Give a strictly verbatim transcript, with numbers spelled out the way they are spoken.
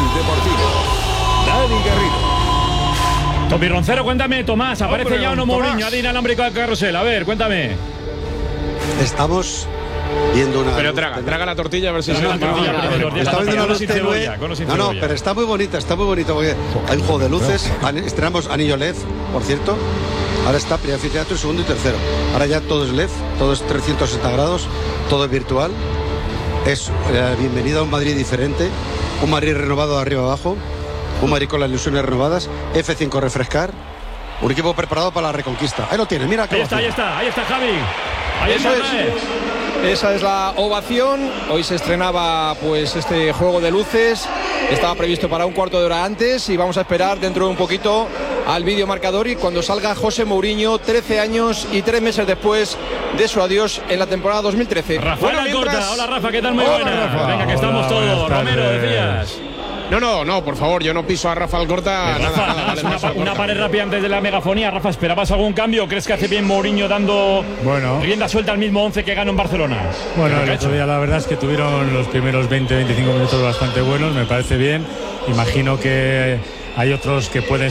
Deportivo. Dani Garrido. Topi Roncero, cuéntame, Tomás, ¿aparece Hombre, ya o no Mourinho? Ha de inalámbrico al carrusel, a ver, cuéntame. Estamos viendo una... Pero traga, traga la tortilla a ver si se... Está viendo una luz tenue. No, no, pero está muy bonita, está muy bonita porque hay un juego de luces. Estrenamos anillo L E D, por cierto. Ahora está primer anfiteatro, segundo y tercero. Ahora ya todo es L E D, todo es trescientos sesenta grados, todo es virtual. Es eh, bienvenido a un Madrid diferente, un Madrid renovado de arriba abajo, un Madrid con las ilusiones renovadas, F cinco refrescar, un equipo preparado para la reconquista. Ahí lo tiene, mira. Ahí está, ahí está, ahí está Javi. Ahí Eso está, es. Esa es la ovación. Hoy se estrenaba pues este juego de luces. Estaba previsto para un cuarto de hora antes y vamos a esperar dentro de un poquito al vídeo marcador y cuando salga José Mourinho, trece años y tres meses después de su adiós en la temporada dos mil trece. Rafael bueno, mientras... Alcorta. Hola Rafa, ¿qué tal? Muy Hola, buena. Rafa. Venga, que estamos Hola, todos. Romero, decías. No, no, no, por favor, yo no piso a Rafa Alcorta. Rafa, nada, nada, una, nada, una pared rápida antes de la megafonía. Rafa, ¿esperabas algún cambio? ¿Crees que hace bien Mourinho dando bueno. rienda suelta al mismo once que ganó en Barcelona? Bueno, el otro día la verdad es que tuvieron los primeros veinte a veinticinco minutos bastante buenos, me parece bien. Imagino que hay otros que pueden